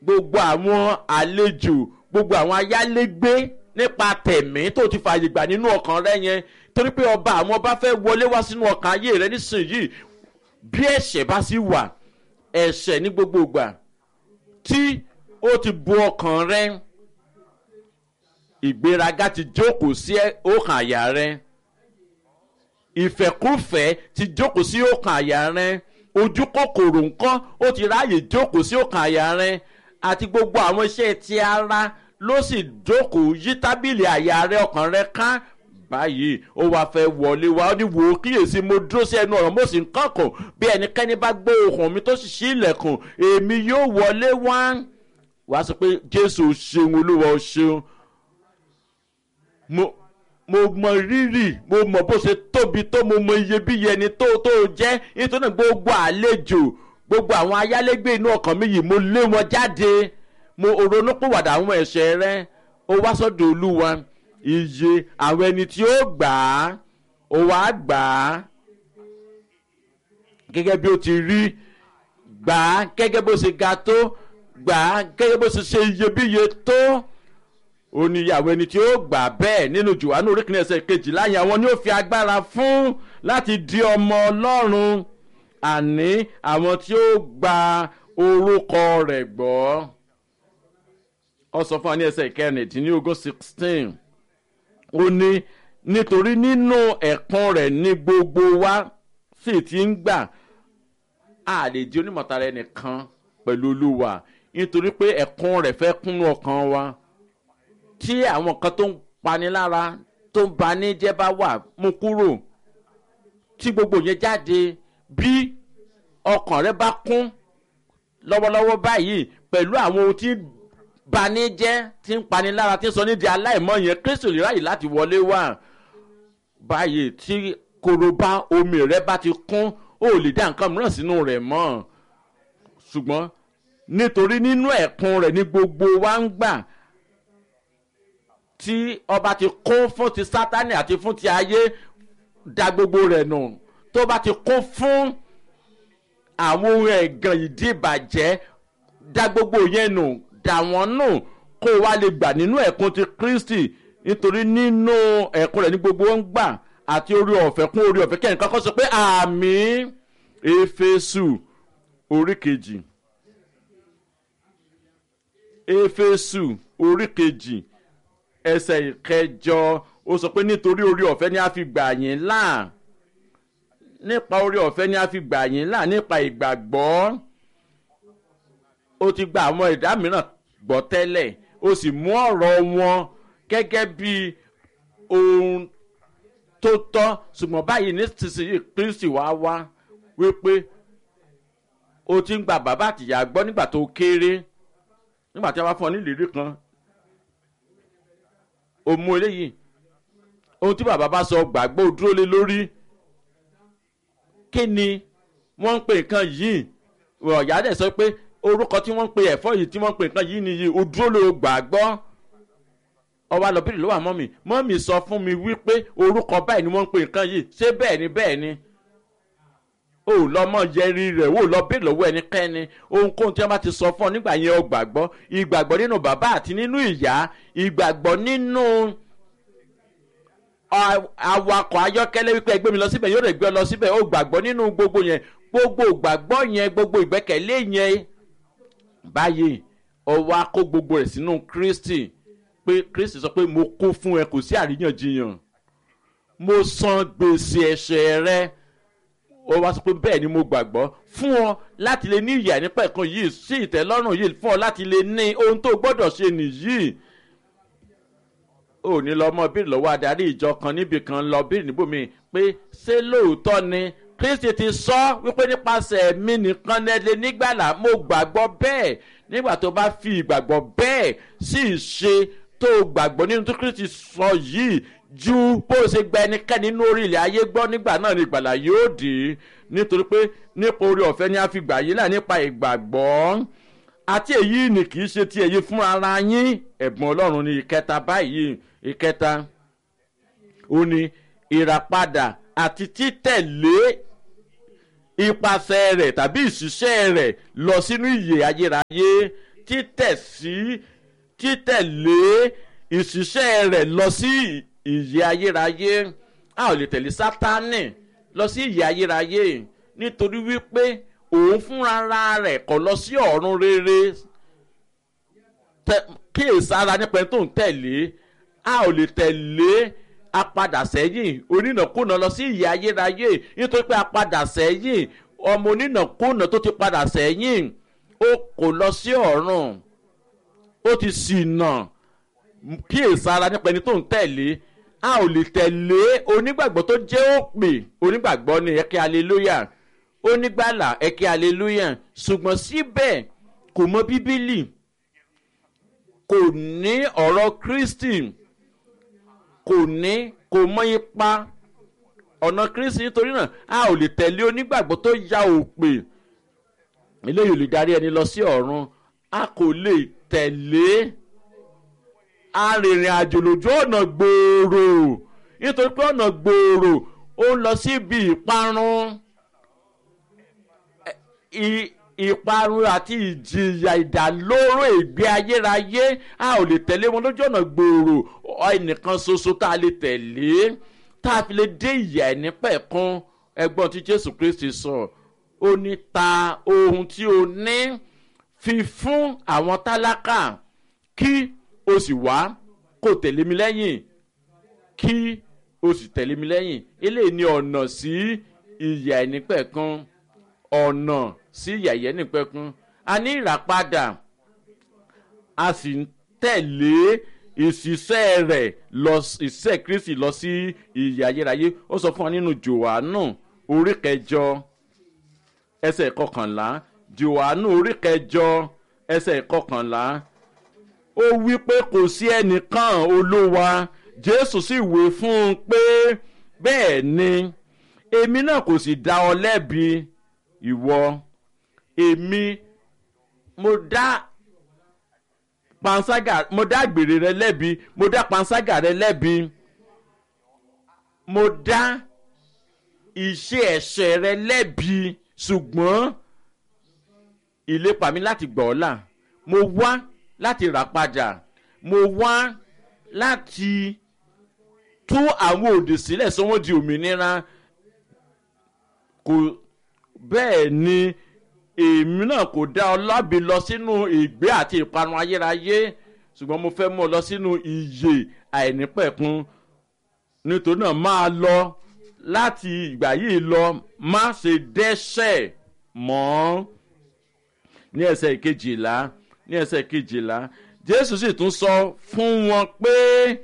gbogbo àwọn àlejò gbogbo àwọn ayálégbé nípa tẹ̀mí tó ti fààyè gbà nínú ọkàn rẹ yẹn torí pé ọba àwọn ọba fẹ́ wọlé wá sínú ọkàn ayé rẹ nísìnyìí bí ẹ̀ṣẹ̀ bá sì wà ẹ̀ṣẹ̀ ní gbogbo ìgbà tí ó ti bo ọkàn rẹ ìgbéraga ti jókòó sí ọkàn àyà rẹ ìfẹ́kúfẹ̀ẹ́ ti jókòó sí ọkàn àyà rẹ ojú kòkòrò ńkọ́ ó ti ráàyè jókòó sí ọkàn àyà rẹ àti gbogbo àwọn iṣẹ́ ti ara ló sì jókòó yí tábìlì àyà rẹ ọkàn rẹ ká báyìí ó wàá fẹ́ wọlé wá ó ní wò ó kíyèsí mo dúró sí ẹnu ọ̀rọ̀ mo sì ń kànkàn bí ẹnikẹ́ni bá gbọ́ ohùn mi tó sì ṣí ilẹ̀kùn èmi yóò wọlé wá wàá sọ pé jésù o ṣeun olúwa o ṣeun mo mọ rírì mo mọ bó ṣe tóbi tó mo mọ iyebíye ẹni tó jẹ́ nítorí gbogbo àlejò gbogbo àwọn ayálégbé inú ọkàn mi yìí mo lé wọn jáde mo ronúpìwàdà àwọn ẹ̀ṣẹ̀ rẹ ó wá sọ́dọ̀ olúwa iye àwọn ẹni tí ó gbà á ó wá gbà á gẹ́gẹ́ bí ó ti rí gbà á gẹ́gẹ́ bó ṣe ga tó gbà á gẹ́gẹ́ bó ṣe iyebíye tó ó ní àwọn ẹni tí ó gbà bẹ́ẹ̀ nínú Jòhánù orí kìíní ẹsẹ̀ 12 yẹn àwọn ni ó fi agbára fún láti di ọmọ Ọlọ́run àní àwọn tí ó gba orúkọ rẹ̀ gbọ́ ó sọ fún wa ní ẹsẹ̀ 16 ó ní nítorí nínú ẹ̀kún rẹ̀ ní gbogbo wa sì ti ń gbà á lè di onímọ̀tara ẹnìkan pẹ̀lú Olúwa nítorí pé ẹ̀kún rẹ̀ fẹ́ kúnnú ọkàn wa tí àwọn kan tó ń pani lára tó ń bani jẹ́ bá wà mú kúrò tí gbogbo yẹn jáde bí ọkàn rẹ bá kún lọ́wọ́lọ́wọ́ báyìí pẹ̀lú àwọn ohun tí bani jẹ́ tí ń pani lára tí ń sọ ní di aláìmọ́ yẹn Kristi lè ráyè láti wọlé wá báyìí tí korobá omi rẹ bá ti kún ó lè dá nǹkan mìíràn sínú rẹ̀ mọ́ ṣùgbọ́n nítorí nínú ẹ̀kún rẹ̀ ní gbogbo wa ń gbà tí ọba ti kún fún ti Sátánì àti fún ti ayé dá gbogbo rẹ̀ nù tó bá ti kún fún àwọn ohun ẹ̀gàn ìdíbàjẹ́ dá gbogbo yẹn nù dà wọ́n nù kó o wá lè gbà nínú ẹ̀kún ti Kristi nítorí nínú ẹ̀kún rẹ̀ ní gbogbo ń gbà àti orí ọ̀fẹ́ kún orí ọ̀fẹ́ kẹ́rin kankan sọ pé àmín Éfésù orí kejì Éfésù orí kejì ẹsẹ̀ 9 ó sọ pé nítorí orí ọ̀fẹ́ ni a fi gbà yín là nípa orí ọ̀fẹ́ ni a fi gbà yín là nípa ìgbàgbọ́ ó ti gba àwọn ẹ̀dá mìíràn gbọ́ tẹ́lẹ̀ ó sì mú ọ̀rọ̀ wọn gẹ́gẹ́ bí ohun tó tọ́ ṣùgbọ́n báyìí nísinsìnyí Kristi wá wípé ó ti ń gba bàbá àtìyá gbọ́ nígbà tó kéré nígbà tí a bá fún ọ ní ìlérí kan ó mú eléyìí ohun tí bàbá bá sọ gbàgbọ́ dúró lé lórí kí ni wọ́n ń pè nǹkan yìí ọ̀yá dẹ̀ sọ pé orúkọ tí wọ́n ń pè ẹ̀fọ́ yìí tí wọ́n ń pè nǹkan yìí nìyí ó dúró lé gbàgbọ́ ọwọ́ àlọ́bìrì ló wà mọ́mì sọ fún mi wípé orúkọ báyìí ni wọ́n ń pè nǹkan yìí ṣé bẹ́ẹ̀ ni ó lọ mọ yẹri rẹ̀ ó lọ bí lọ́wọ́ ẹnikẹ́ni ohunkóhun tí wọ́n bá ti sọ fún ọ nígbà yẹn ó gbàgbọ́ ìgbàgbọ́ nínú bàbá àti nínú ìyá ìgbàgbọ́ nínú awakọ̀ ayọ́kẹ́lẹ́ wípé ẹgbẹ́ mi lọ síbẹ̀ yóò rẹ̀ gbé ọ lọ síbẹ̀ ó gbàgbọ́ nínú gbogbo yẹn gbogbo ìgbàgbọ́ yẹn gbogbo ìgbẹ́kẹ̀lé yẹn báyìí ó wá kó gbogbo rẹ̀ sínú Kristi pé Kristi sọ pé mo kú fún ẹ kò sí àríyànjiyàn mo san gbèsè ẹ̀ṣẹ̀ rẹ ó wá sọ pé bẹ́ẹ̀ ni mo gbàgbọ́ fún ọ láti lè ní ìyà nípa ẹ̀kan yìí sí ìtẹ́lọ́rùn yìí fún ọ láti lè ní ohun tó gbọ́dọ̀ ṣe nìyí ò ní lọ mọ bíi lọ́wọ́ adarí ìjọ kan níbi kan lọ bíi níbòmí pé ṣé lóòótọ́ ni Kristi ti sọ wípé nípasẹ̀ mi nìkan lẹ́lẹ́ nígbàlà mo gbàgbọ́ bẹ́ẹ̀ nígbà tó bá fi ìgbàgbọ́ bẹ́ẹ̀ sì ṣe tó gbàgbọ́ nínú tó Kristi sọ yìí ju bó ṣe gba ẹnikẹ́ni nínú orí ilẹ̀ ayé gbọ́ nígbà náà ni ìgbàlà yóò dé nítorí pé nípa orí ọ̀fẹ́ ni a fi gbà yín là nípa ìgbàgbọ́ àti èyí ni kì í ṣe ti èyí fún ara yín ẹ̀bùn Ọlọ́run ni ìkẹta báyìí ìkẹta ó ní ìràpadà àti títẹ̀lé ipasẹ̀ rẹ̀ tàbí ìṣiṣẹ́ rẹ̀ lọ sínú ìyè ayérayé títẹ̀lé ìṣiṣẹ́ rẹ̀ lọ sí ìyè ayérayé. A ò lè tẹ̀lé Sátánì lọ sí ìyè ayérayé nítorí wípé òun fúnra rẹ̀ kọ̀ lọ sí ọ̀run rere. Kíyèsára nípa ẹni tó ń tẹ̀lé. A ò lè tẹ̀lé apadà sẹ́yìn onínàkúnà lọ sí ìyè ayérayé nítorí pé apadà sẹ́yìn ọmọ onínàkúnà tó ti padà sẹ́yìn ó kò lọ sí ọ̀run, ó ti ṣìnà. Kíyèsára nípa ẹni tó ń tẹ̀lé. A ò lè tẹ̀lé onígbàgbọ́ tó jẹ́ òpè. Onígbàgbọ́ ni ẹ̀kẹ́ hallelujah, onígbàlà ẹ̀kẹ́ hallelujah, ṣùgbọ́n síbẹ̀ kò mọ bíbélì, kò ní ọ̀rọ̀ Kristi, kò mọ ipa ọ̀nà Kristi. Nítorí náà a ò lè tẹ̀lé onígbàgbọ́ tó ya òpè. Eléyìí ò lè darí ẹni lọ sí ọ̀run. A kò lè tẹ̀lé arìnrìn àjò lójú ọ̀nà gbòòrò nítorí pé ọ̀nà gbòòrò ó ń lọ síbi ìparun. Ìparun àti ìjìyà ìdálóró ìgbé ayérayé. A ò lè tẹ̀lé wọn lójú ọ̀nà gbòòrò. Ẹnìkan ṣoṣo tá a lè tẹ̀lé tá a fi lè dé ìyà ẹ̀nípẹ̀kun. Ẹgbọ́n tí Jésù Kristi sọ, ó ní ta ohun tí o ní fi fún àwọn tálákà kí o sì wá kó tẹ̀lé mi lẹ́yìn, kí o sì tẹ̀lé mi lẹ́yìn. Eléyìí ni ọ̀nà sí ìyà ẹ̀nípẹ̀kun, ọ̀nà sí ìyà ẹ̀nípẹ̀kun. A ní ìràpadà, a sì ń tẹ̀lé ìṣiṣẹ́ rẹ̀ lọ, ìṣiṣẹ́ Kristi lọ sí ìyè ayérayé. Ó sọ fún wa nínú Jòhánù orí 9 ẹsẹ̀ 11. Jòhánù orí 9 ẹsẹ̀ 11. Ó wí pé kò sí ẹnìkan Olúwa. Jésù sì wí fún un pé bẹ́ẹ̀ ni, èmi náà kò sì dá ọ lẹ́bi. Ìwọ, èmi mo dá panṣágà, mo dá àgbèrè rẹ lẹ́bi, mo dá panṣágà rẹ lẹ́bi, mo dá iṣẹ́ ẹ̀ṣẹ̀ rẹ lẹ́bi. Ṣùgbọ́n ìlépa mi láti gbà ọ́ là, mo wá láti rà padà, mo wá láti tú àwọn òdì sílẹ̀ sọ wọ́n di òmìnira. Kò bẹ́ẹ̀ ni èmi náà kò dá ọ lábì lọ sínú ìgbé àti ìparun ayérayé, ṣùgbọ́n mo fẹ́ mú ọ lọ sínú ìyè àìnípẹ̀kun. Nítorí náà máa lọ láti ìgbà yìí lọ, má ṣe dẹ́ṣẹ̀ mọ́. Ní ẹsẹ̀ 12, ní ẹsẹ̀ 12, Jésù sì tún sọ fún wọn pé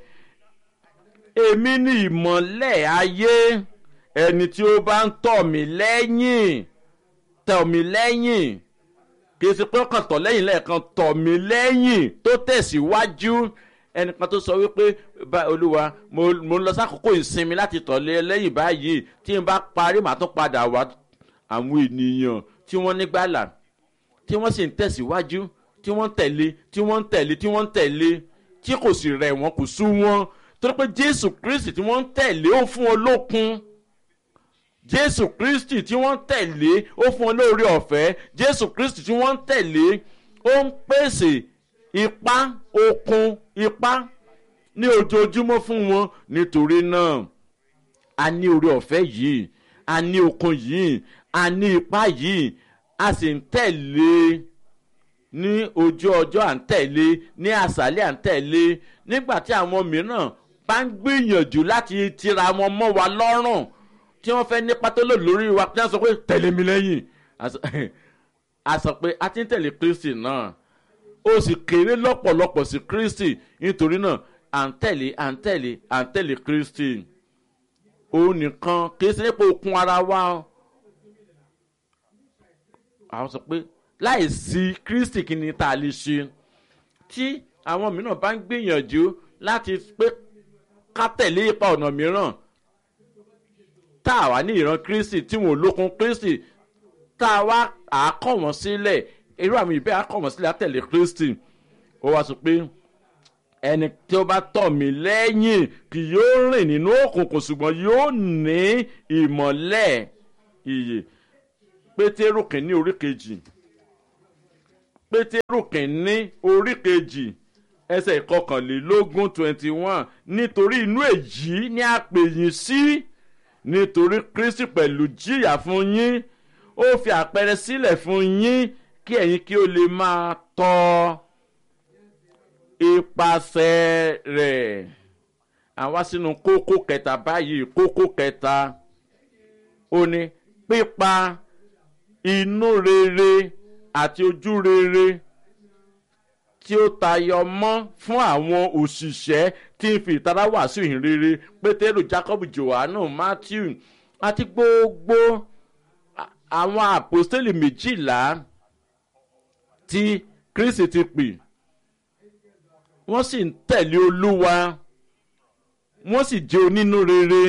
èmi ni ìmọ́lẹ̀ ayé. Ẹni tí ó bá ń tọ̀ mí lẹ́yìn, tọ̀ mí lẹ́yìn, kì í ṣe pé ọkàn tọ̀ lẹ́yìn lẹ́ẹ̀kan, tọ̀ mí lẹ́yìn tó tẹ̀síwájú. Ẹnìkan tó sọ wípé Olúwa, mo ń lọ sákòókò ìsinmi láti tọ̀ lẹ́yìn báyìí, tí n bá parí màá tún padà wá. Àwọn ènìyàn tí wọ́n nígbàlà, tí wọ́n sì ń tẹ̀síwájú, tí wọ́n ń tẹ̀lé, tí wọ́n ń tẹ̀lé, tí wọ́n ń tẹ̀lé, tí kò sì rẹ̀ wọ́n, kò sú wọn. Torí pé Jésù Kristi tí wọ́n ń tẹ̀lé ó fún wọn lókun. Jésù Kristi tí wọ́n ń tẹ̀lé ó fún wọn lóore ọ̀fẹ́. Jésù Kristi tí wọ́n ń tẹ̀lé ó ń pèsè ipá, okun, ipá ní ojoojúmọ́ fún wọn. Nítorí náà a ní oore ọ̀fẹ́ yìí, a ní okun yìí, a ní ipá yìí, a sì ń tẹ̀lé ní ojú ọjọ́, à ń tẹ̀lé ní àṣálẹ́, à ń tẹ̀lé nígbà tí àwọn mìíràn bá ń gbìyànjú láti tira wọn mọ́ wa lọ́rùn, tí wọ́n fẹ́ ní pátólò lórí wa, tí wọ́n sọ pé tẹ̀lé mi lẹ́yìn. A sọ pé a ti ń tẹ̀lé Kristi náà, ó sì kéré lọ́pọ̀lọpọ̀ sí Kristi. Nítorí náà à ń tẹ̀lé, à ń tẹ̀lé, à ń tẹ̀lé Kristi. Òun nìkan, kì í ṣe nípa okun ara wa. Àwọn sọ pé láì sí Kristi kí ni tá a lè ṣe. Tí àwọn mìíràn bá ń gbìyànjú láti pé ká tẹ̀lé ipa ọ̀nà mìíràn, tá a wà ní ìran Kristi, tí wọn ò lókun Kristi, tá a wá àákọ̀ wọ́n sílẹ̀, irú àmì ìbẹ́ àákọ̀ wọ́n sílẹ̀ àtẹ̀lé Kristi. Ó wá sọ pé ẹni tí ó bá tọ̀ mí lẹ́yìn kì yóò rìn nínú òkùnkùn, ṣùgbọ́n yóò ní ìmọ́lẹ̀ ìyè. Pétérù kìíní orí 2 pétérù kìíní orí kejì ẹsẹ̀ ìkọkànlélógún 21 nítorí inú èyí ni a pè yín sí nítorí kristi pẹ̀lú jìyà fún yín ó fi àpẹẹrẹ sílẹ̀ fún yín kí ẹ̀yin kí ó lè máa tọ́ ipasẹ̀ rẹ̀. àwa sínú kókó kẹta báyìí kókó kẹta ó ní pípa inú rere àti ojú rere tí ó tayọ mọ́ fún àwọn òṣìṣẹ́ tí ń fi ìtara wàásù ìhìn rere pétérù jacob johannu matthew àti gbogbo àwọn àpòstélì 12 tí kristi ti pè wọ́n sì ń tẹ̀lé olúwa wọ́n sì jẹ́ onínú rere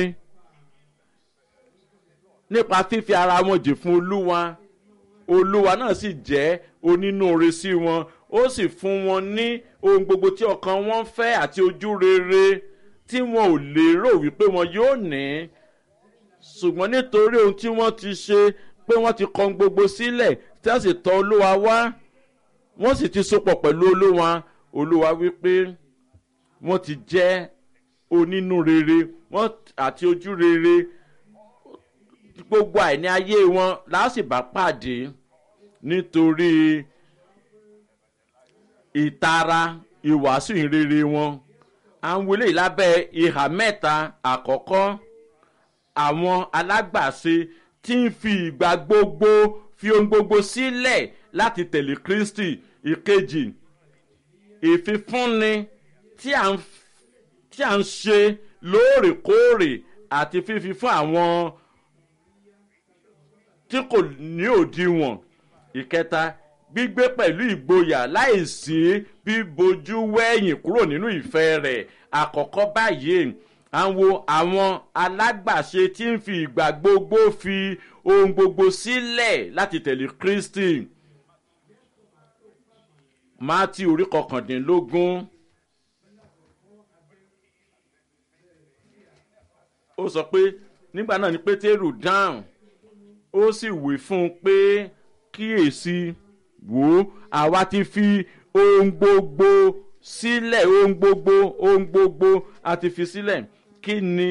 nípa fífi ara wọn jì fún olúwa náà sì jẹ́ onínúure sí wọn ó sì fún wọn ní ohun gbogbo tí ọkàn wọn fẹ́ àti ojú rere tí wọn ò lérò wípé wọn yóò ní ṣùgbọ́n nítorí ohun tí wọ́n ti ṣe pé wọ́n ti kọ gbogbo sílẹ̀ tí wọ́n sì tọ̀ olúwa wá wọ́n sì ti sopọ̀ pẹ̀lú olúwa wípé wọ́n ti jẹ́ onínú rere wọ́n àti ojú rere gbogbo àìní ayé wọn lásìbá pàdé nítorí ìtara ìwàásù ìrere wọn. à ń wọlé lábẹ́ ìhà mẹ́ta àkọ́kọ́ àwọn alágbàṣe tí ń fi ìgbà gbogbo fi ohun gbogbo sílẹ̀ láti tẹ̀lé kristi. ìkejì ìfifúnni tí à ń ṣe lóòrèkóòrè àti fífi fún àwọn tí kò ní òdiwọ̀n. ìkẹta gbígbé pẹ̀lú ìgboyà láìsí bíbojú wẹ̀yìn kúrò nínú ìfẹ́ rẹ̀. àkọ́kọ́ báyìí à ń wo àwọn alágbàṣe tí ń fi ìgbà gbogbo fi ohun gbogbo sílẹ̀ láti tẹ̀lé kristi. Mátíù orí 19 ó sọ pé nígbà náà ni pétérù dáhùn ó sì wí fún un pé kíyèsí wò ó àwa ti fi ohun gbogbo sílẹ̀ ohun gbogbo a ti fi sílẹ̀ kí ni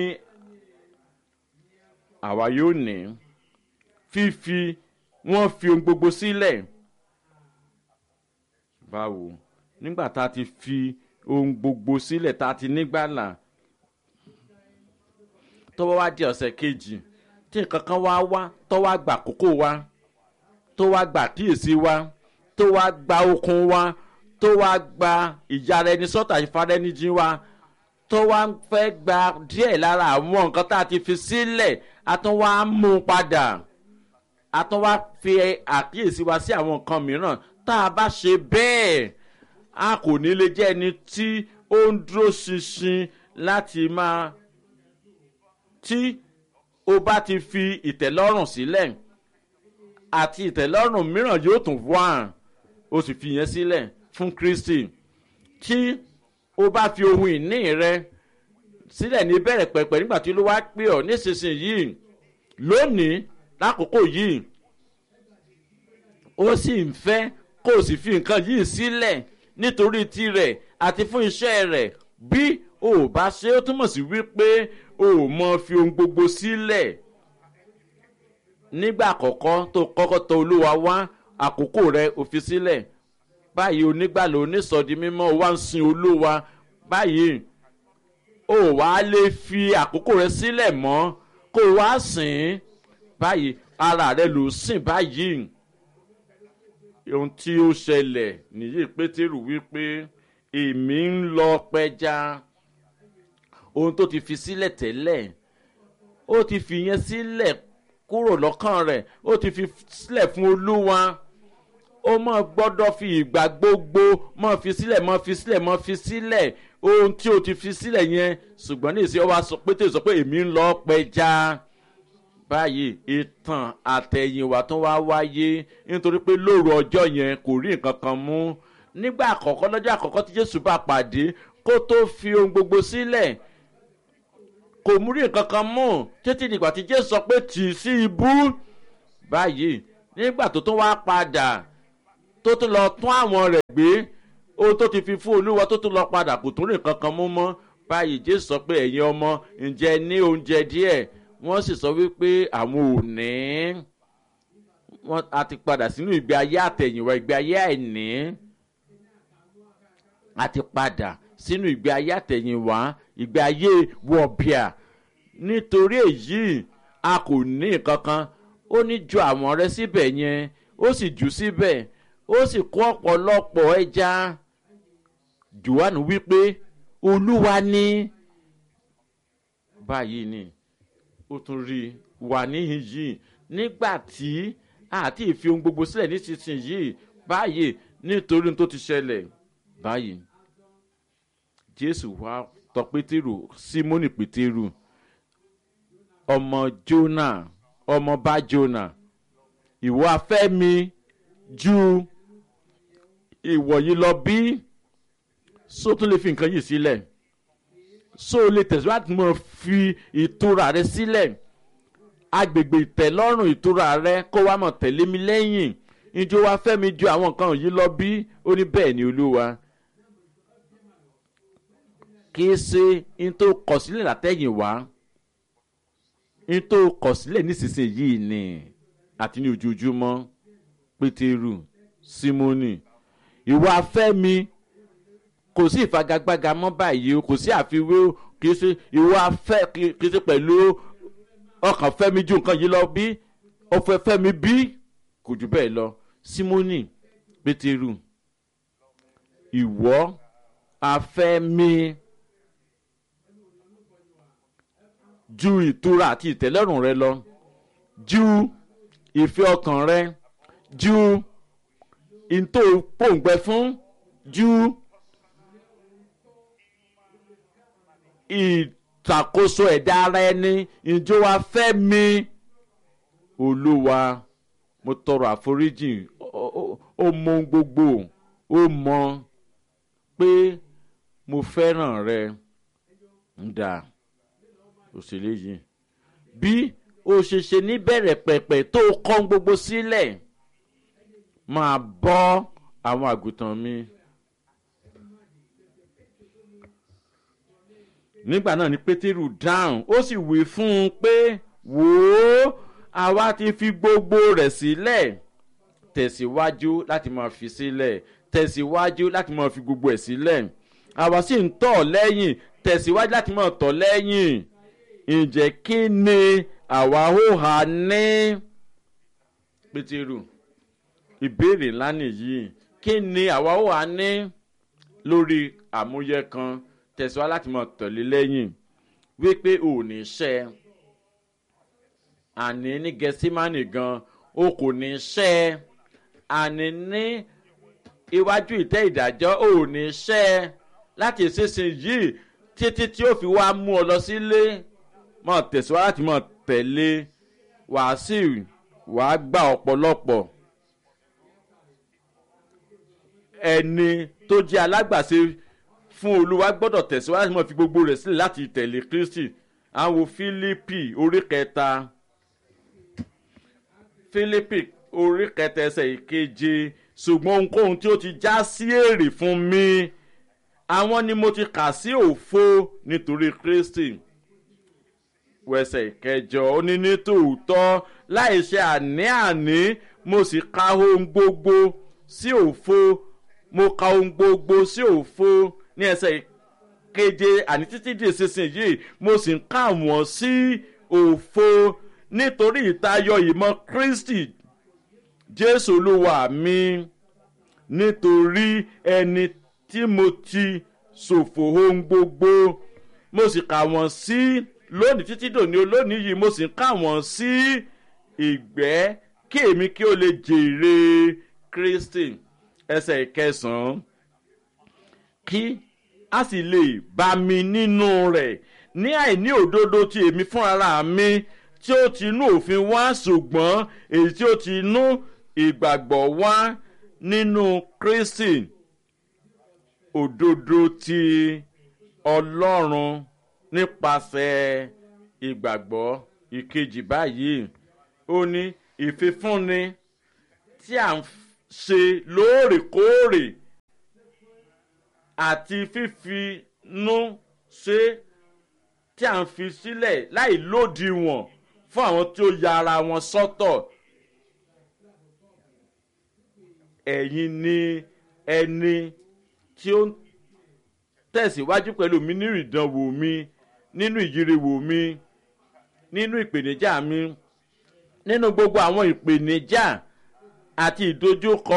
àwa yóò ní. fífi wọ́n fi ohun gbogbo sílẹ̀ báwo nígbà tá a ti fi ohun gbogbo sílẹ̀ tá a ti nígbàlà tọ́wọ́ wá di ọ̀sẹ̀ kejì tí nǹkan kan wá tó wá gbà kókó wa tó wá gbà kíyèsí wa tó wá gba okun wa tó wá gba ìyára ẹni sọ́tà ìfarẹ́nijì wa tó wá fẹ́ gba díẹ̀ lára àwọn nǹkan tá a ti fi sílẹ̀ a tún wá mú un padà a tún wá fi àkíyèsí wa sí àwọn nǹkan mìíràn tá a bá ṣe bẹ́ẹ̀ a kò ní lè jẹ́ ẹni tí ó ń dúró ṣinṣin láti máa tí o bá ti fi ìtẹ́lọ́rùn sílẹ̀ àti ìtẹ́lọ́rùn mìíràn yóò tún wá o sì fi yẹn sílẹ̀ fún kristi. tí o bá fi ohun ìní rẹ sílẹ̀ ní bẹ̀rẹ̀ pẹ̀pẹ̀ nígbà tí olúwa pè ọ́ nísinsìnyí lónìí lákòókò yìí ó sì ń fẹ́ kó o sì fi nǹkan yìí sílẹ̀ nítorí tirẹ̀ àti fún iṣẹ́ rẹ̀ bí o ò bá ṣe ó túmọ̀ sí wípé o ò mọ fi ohun gbogbo sílẹ̀. nígbà àkọ́kọ́ tó kọ́kọ́ tọ̀ olúwa wá àkókò rẹ ò fi sílẹ̀ báyìí onígbàlà onísọ̀dí mímọ́ o wá ń sin olúwa báyìí o wá lè fi àkókò rẹ sílẹ̀ mọ́ kó o wá sìn ín báyìí ara rẹ ló sìn báyìí. ohun tí ó ṣẹlẹ̀ nìyí pétérù wípé èmi ń lọ pẹja ohun tó ti fi sílẹ̀ tẹ́lẹ̀ ó ti fi yẹn sílẹ̀ kúrò lọ́kàn rẹ̀ ó ti fi sílẹ̀ fún olúwa ó mọ̀ gbọ́dọ̀ fi ìgbà gbogbo mọ̀ fi sílẹ̀ ohun tí ó ti fi sílẹ̀ yẹn ṣùgbọ́n ní ìsìn ọwọ́ sọ pétérù sọ pé èmi ń lọ pẹja báyìí ìtàn àtẹ̀yìnwá tó wá wáyé nítorí pé lóru ọjọ́ yẹn kò rí nǹkan kan mú nígbà àkọ́kọ́ lọ́jọ́ àkọ́kọ́ tí jésù bá pàdé kó tó fi ohun gbogbo sílẹ̀ kò mú rí nǹkan kan mú títí dìgbà tí jésù sọ pé tì í sí ibú báyìí nígbà tó tún wá padà tó tún lọ tún àwọn rẹ̀ gbé ohun tó ti fi fún olúwa tó tún lọ padà kò tún rìn kankan mú mọ́. báyìí jésù sọ pé ẹ̀yin ọmọ ǹjẹ́ ní oúnjẹ díẹ̀ wọ́n sì sọ wípé àwọn ò ní. wọ́n a ti padà sínú ìgbé ayé àtẹ̀yìnwá ìgbé ayé àìní. a ti padà sínú ìgbé ayé àtẹ̀yìnwá ìgbé ayé wọ̀bìà. nítorí èyí a kò ní nǹkan kan. ó ní ju àwọn rẹ síbẹ̀ yẹn ó sì jù síbẹ̀ ó sì kó ọ̀pọ̀lọpọ̀ ẹja. Jòhánù wípé olúwa ní. báyìí ni ó tún rí wà níhìn yìí nígbà tí àti ìfi ohun gbogbo sílẹ̀ nísinsìnyí báyìí nítorí tó ti ṣẹlẹ̀. báyìí jésù wá tọ̀ pétérù símónì pétérù ọmọ jónà ọmọ bá jónà ìwọ afẹ́ mi ju ìwọ yìí lọ bí? só tún lè fi nǹkan yìí sílẹ̀? só lè tẹ̀síwájú mọ́ fi ìtura rẹ sílẹ̀? agbègbè ìtẹ́lọ́rùn ìtura rẹ kó wá mọ̀ tẹ̀lé mi lẹ́yìn. ìjọ wa fẹ́ mi ju àwọn nǹkan yìí lọ bí? ó ní bẹ́ẹ̀ ni olúwa. kì í ṣe n tó kọ̀ sílẹ̀ látẹ̀yìn wá n tó kọ̀ sílẹ̀ nísinsìnyí ni àti ní ojoojúmọ́. pétérù símónì ìwọ afẹ́ mi kò sí ìfagagbága mọ́ báyìí kò sí àfiwé kì í ṣe ìwọ afẹ́ kì í ṣe pẹ̀lú ọkàn fẹ́ mi ju nǹkan yìí lọ bí? ọfẹ́ fẹ́ mi bí? kò jù bẹ́ẹ̀ lọ. símónì pétérù ìwọ afẹ́ mi ju ìtura àti ìtẹ́lọ́rùn rẹ lọ, ju ìfẹ́ ọkàn rẹ, ju ìntò pòǹgbẹ fún, ju ìṣàkóso ẹ̀dá ara ẹni. ìjọ wa fẹ́ mi olúwa mo tọrọ àforíjì. ó mọ gbogbo ó mọ pé mo fẹ́ràn rẹ ń dà òṣèlú yìí bí o ṣe ṣe níbẹ̀rẹ̀ pẹ̀pẹ̀ tó kọ́ gbogbo sílẹ̀ máa bọ́ àwọn àgùntàn mi. nígbà náà ni pétérù dáhùn ó sì wí fún un pé wò ó àwa ti fi gbogbo rẹ̀ sílẹ̀. tẹ̀síwájú láti máa fi sílẹ̀, tẹ̀síwájú láti máa fi gbogbo ẹ̀ sílẹ̀. àwa sì ń tọ̀ lẹ́yìn, tẹ̀síwájú láti máa tọ̀ lẹ́yìn. ǹjẹ́ kí ni àwa ó hà ní? pétérù ìbéèrè ńlá nìyí. kí ni àwa ó hà ní lórí àmúyẹ kan? tẹ̀síwájú láti máa tọ̀lé lẹ́yìn wípé ò ní ṣẹ́. àní ní gẹ̀símánì gan o kò ní ṣẹ́. àní ní iwájú ìtẹ́ ìdájọ́ ò ní ṣẹ́. láti ìsinsìnyí títí tí ó fi wá mú ọ lọ sílé mọ̀ tẹ̀síwájú láti mọ̀ tẹ̀lé. wàá sì wàá gbà ọ̀pọ̀lọpọ̀. ẹni tó jẹ́ alágbàṣe fún olúwa gbọ́dọ̀ tẹ̀síwájú láti mọ̀ fi gbogbo rẹ̀ sílẹ̀ láti tẹ̀lé kristi. àwọn fílípì orí kẹta, fílípì orí kẹta ẹsẹ̀ ìkeje. ṣùgbọ́n ohunkóhun tí ó ti já sí èrè fún mi àwọn ni mo ti kà sí òfo nítorí kristi. wẹsẹ̀ ìkẹjọ ó ní ní tòótọ́ láì ṣe àní-àní mo sì ka ohun gbogbo sí òfo. mo ka ohun gbogbo sí òfo ní ẹsẹ̀ ìkeje. àní títí di ìsinsìnyí mo sì ń kà wọ́n sí òfo nítorí ìtayọ ìmọ̀ kristi jésù olúwa mi. nítorí ẹni tí mo ti ṣòfò ohun gbogbo mo sì kà wọ́n sí lónìí títí dòní olónìí yìí mo sì ń kà wọ́n sí ìgbẹ́ kí èmi kí ó lè jèrè kristi. ẹsẹ̀ ìkẹsàn-án kí a sì lè bá mi nínú rẹ̀ ní àìní òdodo tí èmi fúnra mi tí ó ti inú òfin wá ṣùgbọ́n èyí tí ó ti inú ìgbàgbọ́ wá nínú kristi. òdodo ti ọlọ́run nípasẹ̀ ìgbàgbọ́. ìkejì báyìí ó ní ìfifúnni tí à ń ṣe lóòrèkóòrè àti fífinú ṣe tí à ń fi sílẹ̀ láì lòdìwọ̀n fún àwọn tí ó ya ara wọn sọ́tọ̀. ẹ̀yin ni ẹni tí ó ń tẹ̀síwájú pẹ̀lú mi nínú ìdánwò mi, nínú ìyíriwò mi, nínú ìpèníjà mi, nínú gbogbo àwọn ìpèníjà àti ìdojúkọ.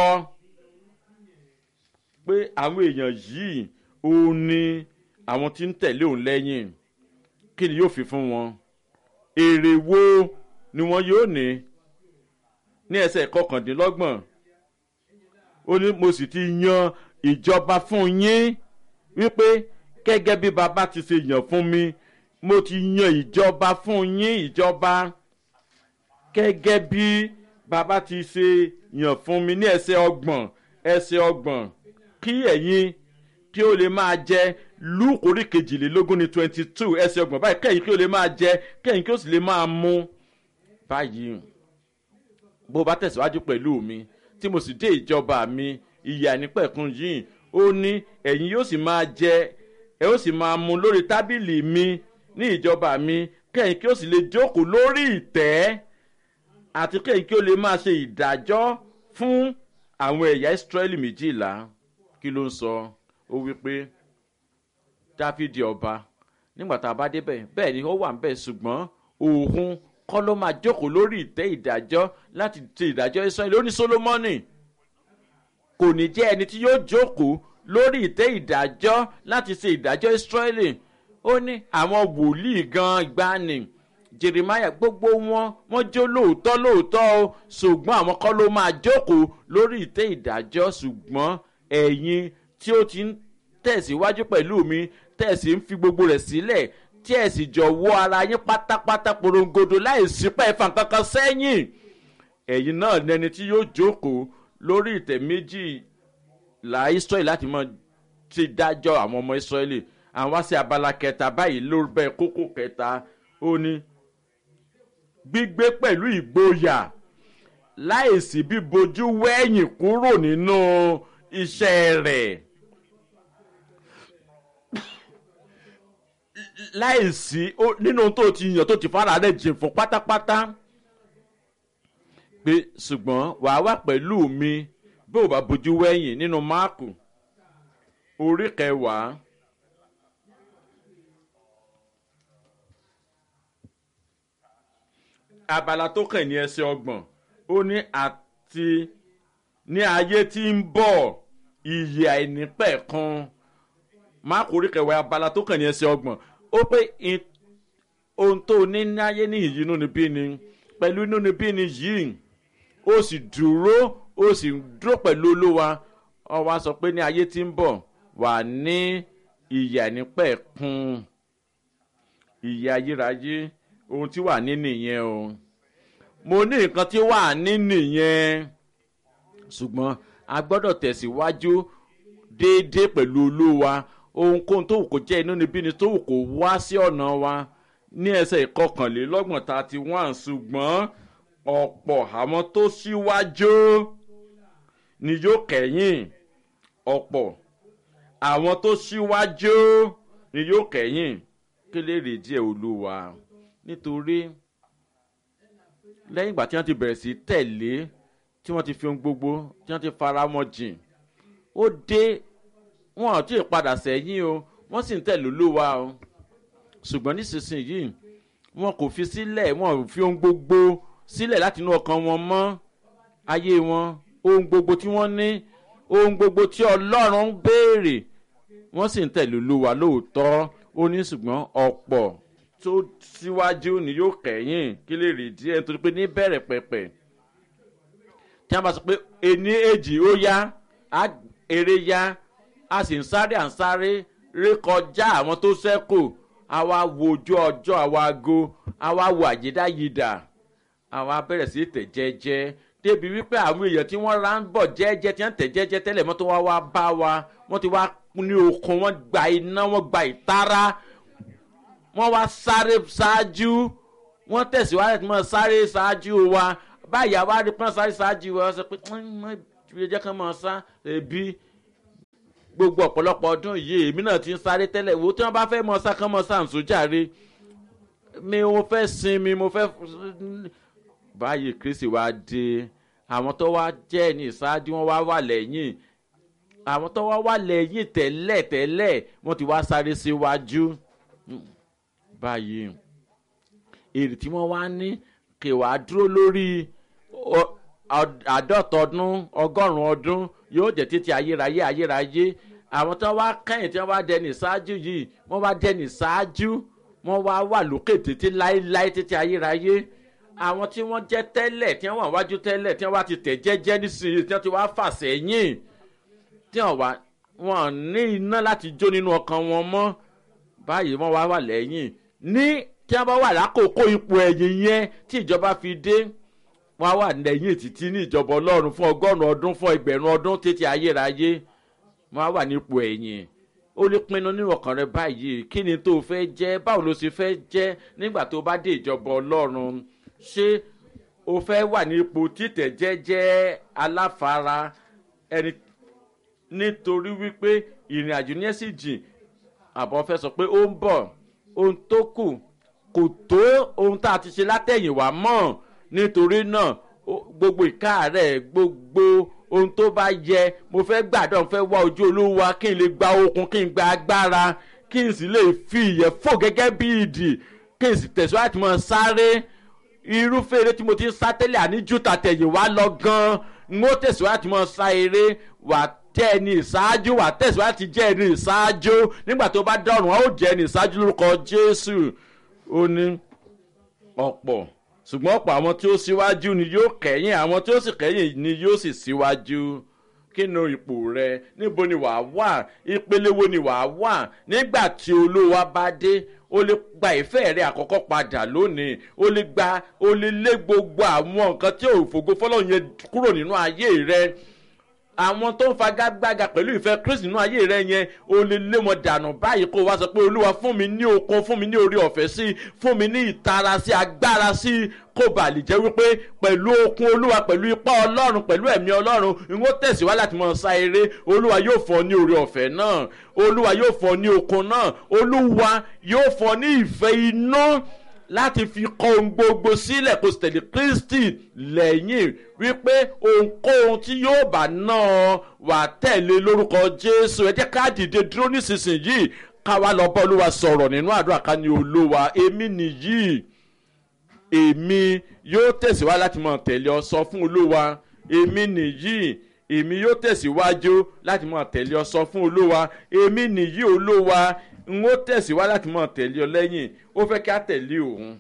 Pé àwọn èèyàn yìí òun ni àwọn tí ń tẹ̀lé òun lẹ́yìn. Kí ni yóò fi fún wọn? Èrè wo ni wọn yóò ní? Ní ẹsẹ̀ 29 ó ní mo sì ti yan ìjọba fún yín, wípé gẹ́gẹ́ bí bàbá ti ṣe yàn fún mi, mo ti yan ìjọba fún yín, ìjọba gẹ́gẹ́ bí bàbá ti ṣe yàn fún mi. Ní ẹsẹ̀ 30 kí ẹ̀yin kí ó lè máa jẹ. Lúùkù orí 22 ní 22 ẹsẹ̀ 30 báyìí, kẹ́yìn kí ó lè máa jẹ, kẹ́yìn kí ó sì lè máa mu. Báyìí bó bá tẹ̀síwájú pẹ̀lú mi tí mo sì dé ìjọba mi, ìyè àìnípẹ̀kun yìí, ó ní ẹ̀yin yóò sì máa jẹ, ẹ ó sì máa mu lórí tábìlì mi ní ìjọba mi, kẹ́yìn kí ó sì lè jókòó lórí ìtẹ́, àti kẹ́yìn kí ó lè máa ṣe ìdájọ́ fún àwọn ẹ̀yà Ísírẹ́lì 12. Kí ló ń sọ? Ó wí pé Dáfídì ọba, nígbà tá a bá débẹ̀, bẹ́ẹ̀ ni ó wà ń bẹ̀, ṣùgbọ́n òun kọ́ ló máa jókòó lórí ìtẹ́ ìdájọ́ láti ṣe ìdájọ́ Ísírẹ́lì. Ó ní Sólómọ́nì kò ní jẹ́ ẹni tí yóò jókòó lórí ìtẹ́ ìdájọ́ láti ṣe ìdájọ́ Ísírẹ́lì. Ó ní àwọn wòlíì gan ìgbàanì, Jeremáyà, gbogbo wọ́n jó lóòótọ́ o, ṣùgbọ́n àwọn kọ́ ló máa jókòó lórí ìtẹ́ ìdájọ́. Ṣùgbọ́n ẹ̀yin tí ó ti ń tẹ̀síwájú pẹ̀lú mi, tẹ̀sí ń fi gbogbo rẹ̀ sílẹ̀, tí ẹ̀ sì jọ̀wọ́ ara yín pátápátá porongodo láì sípẹ́ ẹ̀fà kankan sẹ́yìn, ẹ̀yin náà ní ẹni tí yóò jókòó lórí ìtẹ́ 12 Ísírẹ́lì láti mọ ti dájọ́ àwọn ọmọ Ísírẹ́lì. Àwọn wá sí abala kẹta báyìí lórí bẹ́ẹ̀ kókó kẹta. Ó ní gbígbé pẹ̀lú ìgboyà láìsí bíbojú wẹ̀yìn kúrò nínú iṣẹ́ rẹ̀. Láìsí nínú tó ti yàn tó ti fara rẹ̀ jìn fún pátápátá. Pé ṣùgbọ́n wàá wà pẹ̀lú mi bí ò bá bojú wẹ̀yìn. Nínú Máàkù orí 10 abala tó kàn ní ẹsẹ̀ 30 ó ní àti ní ayé tí ń bọ̀ ìyè àìnípẹ̀kun. Máàkù orí 10 abala tó kàn ní ẹsẹ̀ 30 ó pé ohun tó ní ayé ní ìyínúnibíni, pẹ̀lú inúnibíni yìí ó sì dúró pẹ̀lú Olúwa. Ó wá sọ pé ní ayé tí ń bọ̀ wà ní ìyè àìnípẹ̀kun, ìyè ayérayé. Ohun tí wà ní nìyẹn o. Mo ní nǹkan tí wà ní nìyẹn, ṣùgbọ́n a gbọ́dọ̀ tẹ̀síwájú déédéé pẹ̀lú Olúwa. Ohunkóhun tó wù kó jẹ́ inúnibíni tó wù kó wá sí ọ̀nà wa. Ní ẹsẹ̀ 31 ṣùgbọ́n ọ̀pọ̀ àwọn tó ṣíwájú ni yóò kẹ́yìn. Ọ̀pọ̀ àwọn tó ṣíwájú ni yóò kẹ́yìn. Kí lè rí díẹ̀ Olúwa? Nítorí lẹ́yìn ìgbà tí wọ́n ti bẹ̀rẹ̀ sí tẹ̀lé, tí wọ́n ti fi ohun gbogbo, tí wọ́n ti fara wọn jìn, ó dé, wọn ò tí ì padà sẹ́yìn o, wọ́n sì ń tẹ̀lé Olúwa o. Ṣùgbọ́n nísinsìnyí wọn kò fi sílẹ̀, wọn ò fi ohun gbogbo sílẹ̀ láti inú ọkàn wọn mọ́. Ayé wọn, ohun gbogbo tí wọ́n ní, ohun gbogbo tí Ọlọ́run ń béèrè, wọ́n sì ń tẹ̀lé Olúwa lóòótọ́. Ó ní ṣùgbọ́n ọ̀pọ̀ tó síwájú ni yóò kẹ́yìn. Kí lè rí díẹ̀? Nítorí pé ní bẹ̀rẹ̀ pẹ̀pẹ̀ tí wọ́n bá sọ pé ení èjì ó yá, eré yá, a sì ń sáré rékọjá àwọn tó ṣẹ́kù. Àwa wo ojú ọjọ́, àwa ago, àwa wo àyídáyidà, àwa bẹ̀rẹ̀ sí tẹ̀ jẹ́jẹ́ débi wípé àwọn èèyàn tí wọ́n rà ń bọ̀ jẹ́jẹ́ tí wọ́n tẹ̀ jẹ́jẹ́ tẹ́lẹ̀ mọ́tò wá bá wa, wọ́n ti wá ní okun, wọ́n gba iná, wọ́n gba ìtara, wọ́n wá sáré ṣáájú, wọ́n tẹ̀síwájú tí wọ́n sáré ṣáájú wa. Báyìí àwa rí pọ́n sáré ṣáájú wa, sọ pé fi jẹ́ kán máa sá ebi gbogbo ọ̀pọ̀lọpọ̀ ọdún yìí èmi náà ti ń sáré tẹ́lẹ̀ wo tí wọ́n bá fẹ́ máa sá kán máa sá ǹsó jàre mi ò fẹ́ sinmi mo fẹ́ báyìí Kristi wá dé àwọn tó wá jẹ́ ní ìsáájú wọn wá wà lẹ́yìn àwọn tó wá lẹ́yìn tẹ́lẹ̀ wọ́n ti wá sáré síwájú báyìí èrè tí wọ́n wá ní kí wàá dúró lórí 50 ọdún 100 ọdún yóò jẹ́ títí ayérayé àwọn tó wá kẹ́yìn tí wọ́n wá dẹni ìsáájú yìí wọ́n wá dẹni ìsáájú wọ́n wá wà lókè títí láéláé títí ayérayé àwọn tí wọ́n jẹ́ tẹ́lẹ̀ tí wọ́n wà wájú tẹ́lẹ̀ tí wọ́n wá ti tẹ̀ jẹ́jẹ́ nísìnyí tí wọ́n ti wá fà sẹ́yìn tí wọ́n ní iná láti jó nínú ọkàn wọn mọ́ báyìí wọ́n wá wà lẹ́yìn ní tí wọ́n bá wà lákòókò ipò ẹ̀yìn yẹn tí ìjọba fi dé wọ́n wà lẹ́yìn títí ní ìjọba Ọlọ́run fún 100 ọdún fún 1000 ọdún títí ayérayé wọ́n wà nípò ẹ̀yìn ó lè pinnu nínú ọkàn rẹ báyìí kí ni tó fẹ́ jẹ́ báwo ló ṣe fẹ́ jẹ́ nígbà tó bá dé ìjọba Ọlọ́run ṣé o fẹ́ wà ní ipò títẹ̀ jẹ́jẹ́ aláfara ẹni nítorí wípé ìrìn àjò ní ẹ̀sìn jìn àbọ̀ fẹ́ sọ pé ó ń bọ̀ ohun tó kù kò tó ohun tá a ti ṣe látẹ̀yìnwá mọ́ nítorí náà gbogbo ìka rẹ̀ gbogbo ohun tó bá yẹ mo fẹ́ gbàdọ̀ mo fẹ́ wá ojú Olúwa kí n lè gba okun kí n gba agbára kí n sì lè fi ìyẹ́ fò gẹ́gẹ́ bí idì kí n sì tẹ̀síwájú àti máa sáré irúfẹ́ eré tí mo ti ń sá tẹ́lẹ̀ àníjú tàtẹ̀yìnwá lọ gan-an n ó tẹ̀síwájú àti máa sá eré wà jẹ́ ẹni ìṣáájú wà tẹ̀síwájú àti jẹ́ ẹni ìṣáájú nígbà tó bá dọ̀rùn ó jẹ́ ẹni ìṣáájú lórúkọ Jésù ó ní ọ̀pọ̀ ṣùgbọ́n ọ̀pọ̀ àwọn tí ó síwájú ni yóò kẹ́yìn àwọn tí ó sì kẹ́yìn ni yóò sì síwájú kí ni ipò rẹ níbo ni wàá wà ìpele wo ni wàá wà nígbà tí Olúwa bá dé o lè gba ìfẹ́ rẹ àkọ́kọ́ padà lónìí o lè lé gbogbo àwọn nǹkan tí ò fògo fọlọ́run yẹn kúrò nínú ayé rẹ àwọn tó ń fagagbága pẹ̀lú ìfẹ́ Kristi nínú ayé rẹ yẹn o lè lé wọn dànù báyìí kó wá sọ pé Olúwa fún mi ní okun fún mi ní orí ọ̀fẹ́ sí fún mi ní ìtara sí agbára sí kó bàa lè jẹ́ wípé pẹ̀lú okun Olúwa pẹ̀lú ipá Ọlọ́run pẹ̀lú ẹ̀mí Ọlọ́run n ó tẹ̀síwájú láti máa sá eré Olúwa yóò fún ọ ní orí ọ̀fẹ́ náà Olúwa yóò fún ọ ní okun náà Olúwa yóò fún ọ ní ìfẹ́ inú láti fi kọ ohun gbogbo sílẹ̀ kó sì tẹ̀lé Kristi lẹ́yìn wípé ohunkóhun tí yóò bá ná ọ wà tẹ̀lé lórúkọ Jésù ẹ jẹ́ ká dìde dúró nísinsìnyí ká wá lọ bá Olúwa sọ̀rọ̀ nínú àdúrà ká ní Olúwa èmi nìyí èmi yóò tẹ̀síwájú láti máa tẹ̀lé ọ sọ fún Olúwa èmi nìyí èmi yóò tẹ̀síwájú láti máa tẹ̀lé ọ sọ fún Olúwa èmi nìyí Olúwa n ó tẹ̀síwájú láti máa tẹ̀lé ọ lẹ́yìn ó fẹ́ kí a tẹ̀lé òun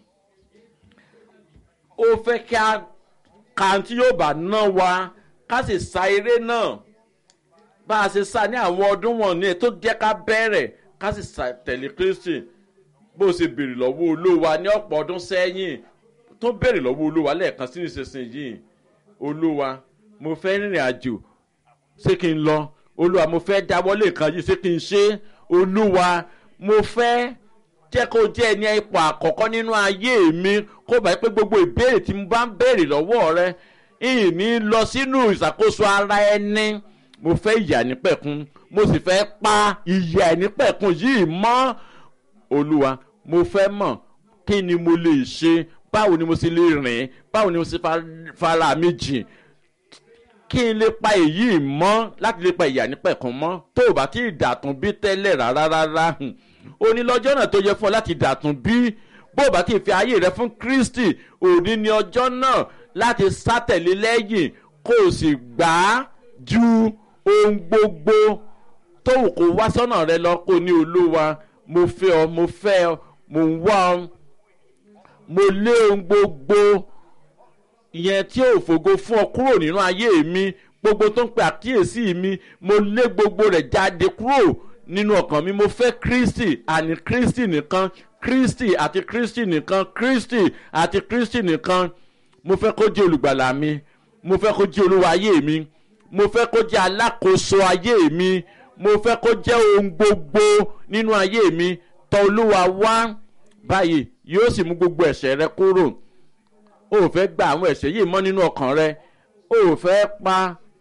ó fẹ́ kí a kàn tí yóò bá ná wa ká sì sa eré náà bá a ṣe sá ní àwọn ọdún wọ̀nyí tó jẹ́ ká bẹ̀rẹ̀ ká sì tẹ̀lé Kristi bó ṣe béèrè lọ́wọ́ Olúwa ní ọ̀pọ̀ ọdún sẹ́yìn tó béèrè lọ́wọ́ Olúwa lẹ́ẹ̀kan sí nísinsìnyí Olúwa mo fẹ́ rìnrìn àjò ṣé kí n lọ Olúwa mo fẹ́ dáwọ́lé nǹkan yìí ṣé kí n ṣe Olúwa mo fẹ́ jẹ́ kó jẹ́ ẹni ipò àkọ́kọ́ nínú ayé mi kó bá yẹ pé gbogbo ìbéèrè tí mo bá ń béèrè lọ́wọ́ rẹ ìní lọ sínú ìṣàkóso ara ẹni mo fẹ́ ìyà nípẹ̀kun mo sì fẹ́ pa ìyà nípẹ̀kun yìí mọ́ Olúwa mo fẹ́ mọ̀ kí ni mo lè ṣe báwo ni mo sì lè rìn báwo ni mo sì fara mi jìn kí n lè pa èyí mọ́ láti lè pa ìyà nípẹ̀kun mọ́ tó o bá tí ì dàtún bí tẹ́lẹ̀ rárá òní lọ́jọ́ náà tó yẹ fún ọ láti dàtún bí bó o bá tí ì fi ayé rẹ fún Kristi òní ni ọjọ́ náà láti sátẹ̀lé lẹ́yìn kó o sì gbà á ju ohun gbogbo tó wù kó wá sọ́nà rẹ lọ kó ní Olúwa mo fẹ́ ọ mo fẹ́ ọ mo ń wá ọ mo lé ohun gbogbo ìyẹn tí ò fògo fún ọ kúrò nínú ayé mi gbogbo tó ń pe àkíyèsí mi mo lé gbogbo rẹ̀ jáde kúrò nínú ọkàn mi mo fẹ́ Kristi àní Kristi nìkan Kristi àti Kristi nìkan Kristi àti Kristi nìkan mo fẹ́ kó jẹ́ olùgbàlà mi mo fẹ́ kó jẹ́ olúwa ayé mi mo fẹ́ kó jẹ́ alákòóso ayé mi mo fẹ́ kó jẹ́ ohun gbogbo nínú ayé mi tọ̀ Olúwa wá báyìí yóò sì mú gbogbo ẹ̀ṣẹ̀ rẹ kúrò o ò fẹ́ gba àwọn ẹ̀ṣẹ̀ yìí mọ́ nínú ọkàn rẹ o ò fẹ́ pa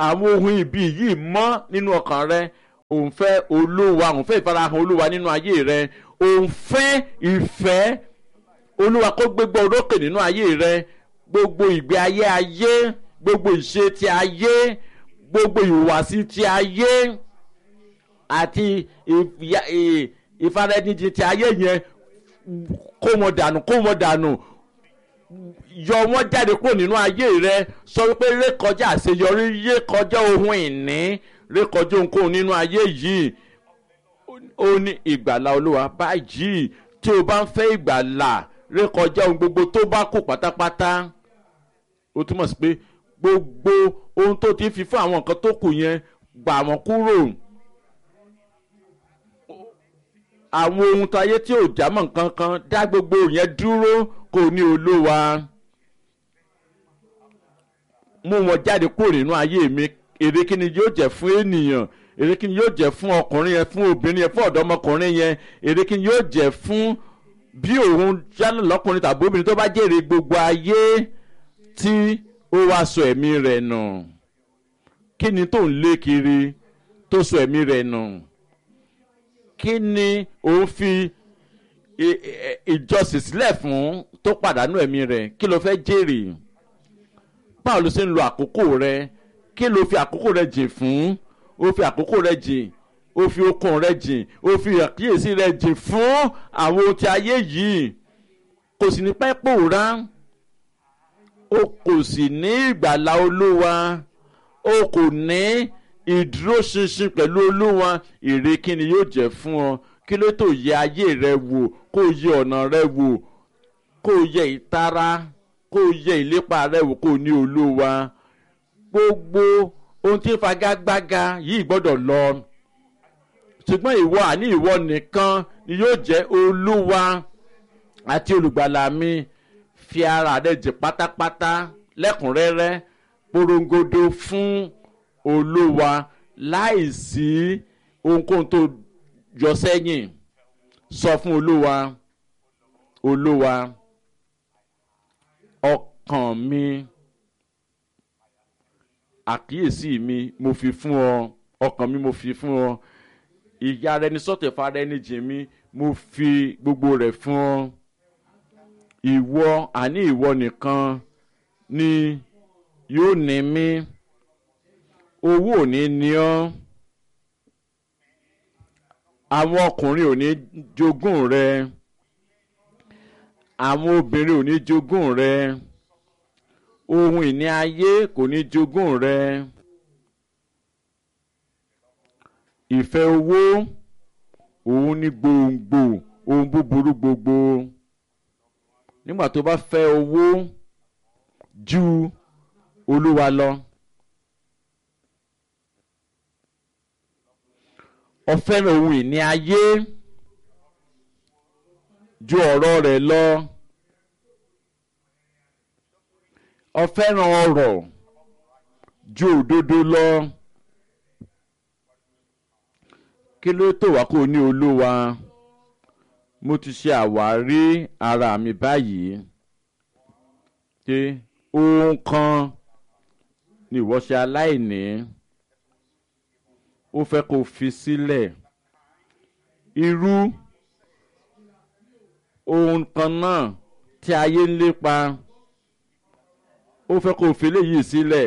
àwọn ohun ibi yìí mọ́ nínú ọkàn rẹ òun fẹ́ olúwa òun fẹ́ ìfarahàn olúwa nínú ayé rẹ òun fẹ́ ìfẹ́ olúwa kó gbégbá orókè nínú ayé rẹ gbogbo ìgbé ayé gbogbo ìṣe ti ayé gbogbo ìhùwàsí ti ayé àti ìfaraẹnijìn ti ayé yẹn kó wọn dànù yọ wọn jáde kúrò nínú ayé rẹ sọ wípé rékọjá àṣeyọrí rékọjá ohun ìní rékọjá ohunkóhun nínú ayé yìí ó ní ìgbàlà olúwa báyìí tí o bá ń fẹ́ ìgbàlà rékọjá ohun gbogbo tó bá kù pátápátá ó túmọ̀ sí pé gbogbo ohun tó ti fi fún àwọn nǹkan tó kù yẹn gbà wọ́n kúrò àwọn ohun tó ayé tí ò jámọ́ nǹkan kan dá gbogbo yẹn dúró kò ní olúwa mú wọn jáde kúrò nínú ayé mi èrè kí ni yóò jẹ́ fún ènìyàn èrè kí ni yóò jẹ́ fún ọkùnrin yẹn fún obìnrin yẹn fún ọ̀dọ́mọkùnrin yẹn èrè kí ni yóò jẹ́ fún bí òun jálọ lọ́kùnrin tàbí obìnrin tó bá jèrè gbogbo ayé tí ó wá sọ ẹ̀mí rẹ̀ nù kí ni tó ń lé kiri tó sọ ẹ̀mí rẹ̀ nù kí ni òun fi ìjọsìn sílẹ̀ fún tó pàdánù ẹ̀mí rẹ̀ kí ló fẹ́ jèrè báwo ló ṣe ń lo àkókò rẹ kí ló fi àkókò rẹ jìn fún ó fi àkókò rẹ jìn ó fi okun rẹ jìn ó fi àkíyèsí rẹ jìn fún àwọn ohun tí ayé yìí kò sì ní pẹ́ pòórá o kò sì ní ìgbàlà olúwa o kò ní ìdúróṣinṣin pẹ̀lú olúwa èrè kí ni yóò jẹ́ fún ọ kí ló tó yẹ ayé rẹ wò kó yẹ ọ̀nà rẹ wò kó yẹ ìtara kó yẹ ìlépa rẹ wò kó ní olúwa gbogbo ohun tí ń fagagbága yìí gbọ́dọ̀ lọ ṣùgbọ́n ìwọ àní ìwọ nìkan ni yóò jẹ́ olúwa àti olùgbàlà mi fi ara rẹ jì pátápátá lẹ́kùnrẹ́rẹ́ porongodo fún olúwa láìsí ohunkóhun tó yọ sẹ́yìn sọ fún olúwa olúwa ọkàn mi àkíyèsí mi mo fi fún ọ ọkàn mi mo fi fún ọ ìyà rẹ ní sọ́tẹ̀ fara ẹni jìn mi mo fi gbogbo rẹ̀ fún ọ ìwọ àní ìwọ nìkan ni yóò ní mí owó ò ní ní ọ́ àwọn ọkùnrin ò ní jogún rẹ àwọn obìnrin ò ní jogún rẹ ohun ìní ayé kò ní jogún rẹ ìfẹ́ owó òun ní gbòǹgbò ohun búburú gbogbo nígbà tó bá fẹ́ owó ju olúwa lọ ó fẹ́ràn ohun ìní ayé ju ọ̀rọ̀ rẹ̀ lọ ó fẹ́ràn ọrọ̀ ju òdodo lọ kí ló tó wá kó ní olúwa mo ti ṣe àwárí ara mi báyìí pé ohun kan ni ìwọ ṣe aláìní ó fẹ́ kó fi sílẹ̀ irú ohun kan náà tí ayé ń lépa ó fẹ́ kó fi léyìí sílẹ̀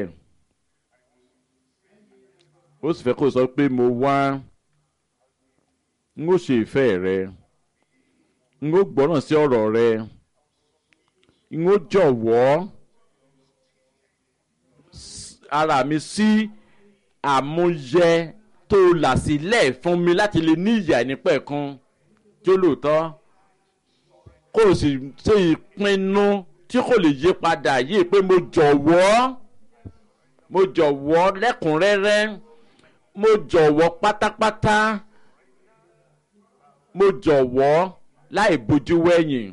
ó sì fẹ́ kó sọ pé mo wá n ó ṣe ìfẹ́ rẹ n ó gbọ́ràn sí ọ̀rọ̀ rẹ n ó jọ̀wọ́ ara mi sí àmúyẹ tó là sílẹ̀ fún mi láti lè ní ìyà nípẹ̀kun tí ó lóòótọ́ kó o sì ṣe ìpinnu tí kò lè yí padà yìí pé mo jọ̀wọ́ lẹ́kùnrẹ́rẹ́ mo jọ̀wọ́ pátápátá mo jọ̀wọ́ láì bojú wẹ̀yìn.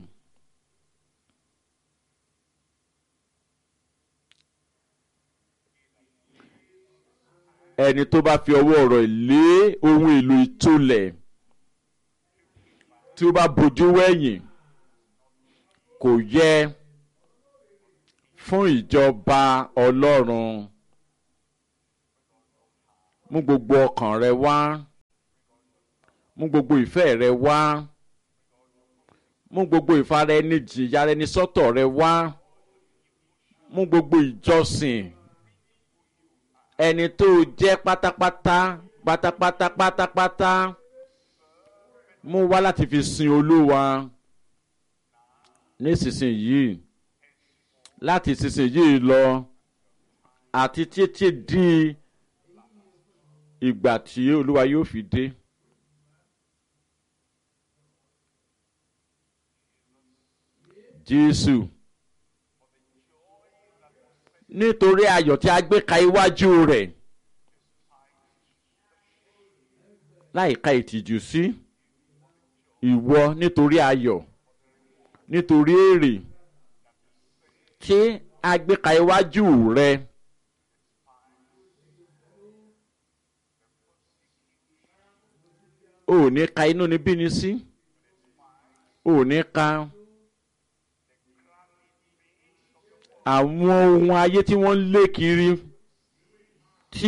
ẹni tó bá fi ọwọ́ rẹ̀ lé ohun èlò ìtòlẹ̀ tí ó bá bojú wẹ̀yìn kò yẹ fún ìjọba ọlọ́run mú gbogbo ọkàn rẹ wá, mú gbogbo ìfẹ́ rẹ wá, mú gbogbo ìfara ẹni jìyà ẹni sọ́tọ̀ rẹ wá, mú gbogbo ìjọsìn ẹni tó jẹ́ pátápátá pátápátá pátápátá mú wá láti fi sin Olúwa nísinsìnyí, láti ìsinsìnyí lọ àti títí di ìgbà tí Olúwa yóò fi dé. Jésù, nítorí ayọ̀ tí a gbé ka iwájú rẹ̀ láìka ìtìjú sí, ìwọ nítorí ayọ̀, nítorí èrè tí a gbé ka iwájú rẹ̀, ò ní ka inúnibíni sí, ò ní ka àwọn ohun ayé tí wọ́n ń lé kiri tí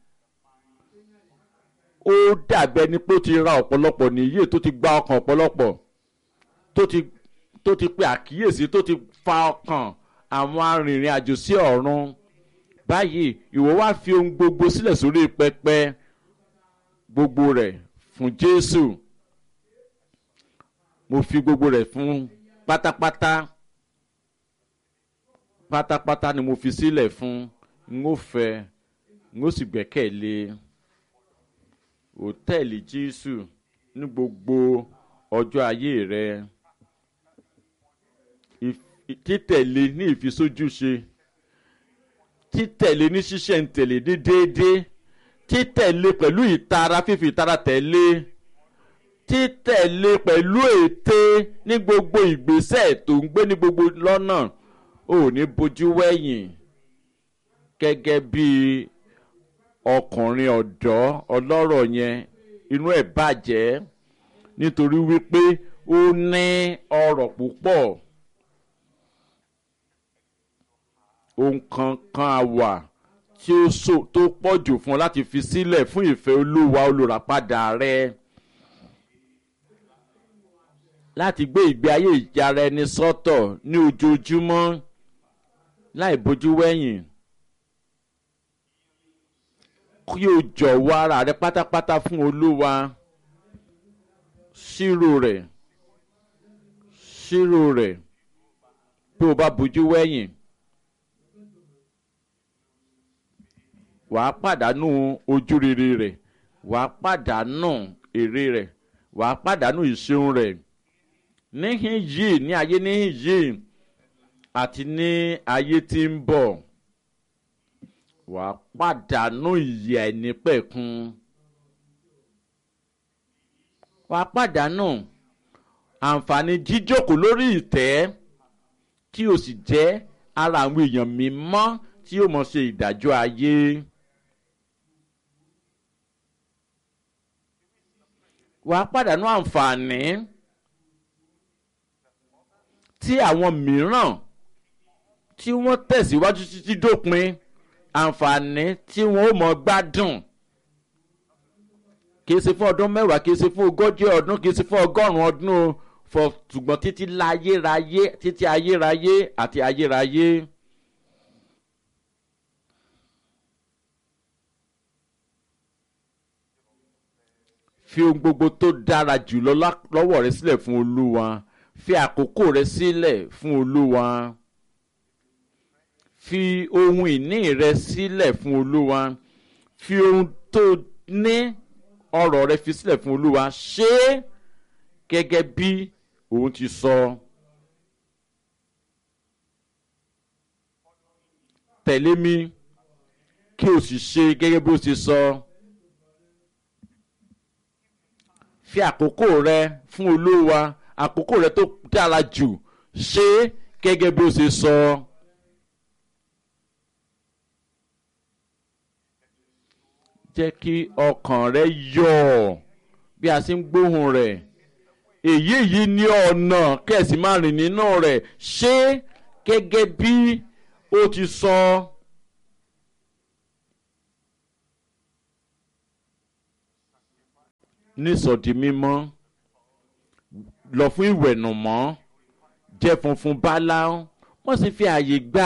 ó dàbẹ́ ni pé ó ti ra ọ̀pọ̀lọpọ̀ níyè, tó ti gba ọkàn ọ̀pọ̀lọpọ̀, tó ti pe àkíyèsí, tó ti fa ọkàn àwọn arìnrìn àjò sí ọ̀run. Báyìí ìwọ wá fi ohun gbogbo sílẹ̀ sórí pẹpẹ, gbogbo rẹ̀ fún Jésù. Mo fi gbogbo rẹ̀ fún pátápátá pátápátá ni mo fi sílẹ̀ fún. N ó fẹ́, n ó sì gbẹ́kẹ̀lé. Òtẹ́ẹ̀lì Jésù ní gbogbo ọjọ́ ayé rẹ. Títẹ̀lé ní ìfisójúṣe, títẹ̀lé ní ṣísẹ̀ntẹ̀lé ní déédéé, títẹ̀lé pẹ̀lú ìtara, fífi ìtara tẹ̀lé, títẹ̀lé pẹ̀lú ète ní gbogbo ìgbésẹ̀ tó ń gbé ní gbogbo lọ́nà. Ò ní bojú wẹ̀yìn gẹ́gẹ́ bí ọkùnrin ọ̀dọ́ ọlọ́rọ̀ yẹn, inú ẹ̀ bàjẹ́ nítorí wípé ó ní ọrọ̀ púpọ̀. Ohun kankan àwà tí ó tó pọ̀ jù fún ọ láti fi sílẹ̀ fún ìfẹ́ Olúwa olùràpadà rẹ, láti gbé ìgbé ayé ìyára ẹni sọ́tọ̀ ní ojoojúmọ́ láì bojú wẹ̀yìn. Kí o jọ̀wọ́ ara rẹ pátápátá fún Olúwa. Ṣírò rẹ̀ bí o bá bojú wẹ̀yìn, wàá pàdánù ojú rere rẹ̀, wàá pàdánù èrè rẹ̀, wàá pàdánù ìṣeun rẹ̀ níhìn yìí, ní ayé níhìn yìí àti ní ayé tí ń bọ̀. Wàá pàdánù ìyè àìnípẹ̀kun. Wàá pàdánù àǹfààní jíjókòó lórí ìtẹ́ tí o sì jẹ́ ara àwọn èèyàn mímọ́ tí yóò mọ̀ ṣe ìdájọ́ ayé. Wàá pàdánù àǹfààní tí àwọn mìíràn tí wọ́n tẹ̀síwájú títí dópin, àǹfààní tí wọ́n ó mọ̀ gbádùn. Kìí ṣe fún ọdún 10, kìí ṣe fún 40 ọdún, kìí ṣe fún 100 ọdún, ṣùgbọ́n títí láyéráyé, títí ayérayé àti ayérayé. Fi ohun gbogbo tó dára jùlọ lọ́wọ́ rẹ sílẹ̀ fún Olúwa. Fi àkókò rẹ sílẹ̀ fún Olúwa. Fi ohun ìní rẹ sílẹ̀ fún Olúwa. Fi ohun tó ní ọrọ̀ rẹ fi sílẹ̀ fún Olúwa. Ṣé gẹ́gẹ́ bí òun ti sọ. Tẹ̀lé mi kí o sì ṣe gẹ́gẹ́ bí ó ti sọ. Fi àkókò rẹ fún Olúwa, àkókò rẹ tó dára jù, ṣe gẹ́gẹ́ bí ó ṣe sọ. Jẹ́ kí ọkàn rẹ yọ̀ bí a ṣe ń gbóhùn rẹ̀. Èyí yìí ní ọ̀nà kẹ̀sì máa rìn nínú rẹ̀, ṣe gẹ́gẹ́ bí ó ti sọ. nísọ̀dí mímọ́ lọ fún ìwẹ̀nùmọ́ jẹ́ funfun báláú wọ́n sì fi àyè gba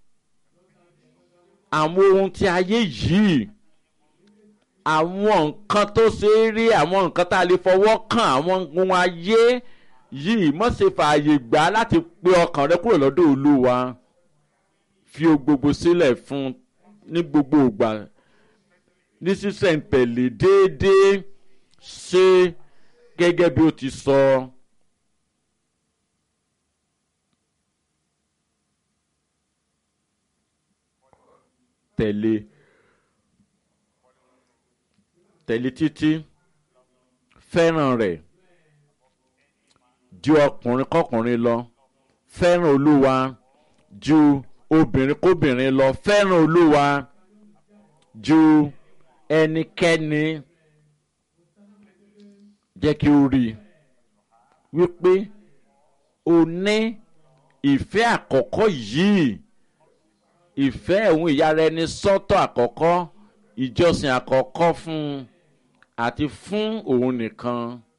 àwọn ohun tí ayé yìí àwọn nǹkan tó ṣe é rí àwọn nǹkan tá a lè fọwọ́ kàn àwọn ohun ayé yìí mọ́ ṣe fààyè gbà láti pe ọkàn rẹ kúrò lọ́dọ̀ olúwa fi o gbogbo sílẹ̀ fún ní gbogbo ìgbà ní sísẹ̀ǹtẹ̀lé déédéé ṣe gẹ́gẹ́ bí ó ti sọ. tẹ̀lé títí fẹ́ràn rẹ̀ ju ọkùnrin kọkùnrin lọ fẹ́ràn olúwa ju obìnrin kóbìnrin lọ fẹ́ràn olúwa ju ẹnikẹ́ni jẹ́ kí o rí i wípé o ní ìfẹ́ àkọ́kọ́ yìí ìfẹ́ òun ìyára ẹni sọ́tọ̀ àkọ́kọ́ ìjọsìn àkọ́kọ́ fún un àti fún òun nìkan.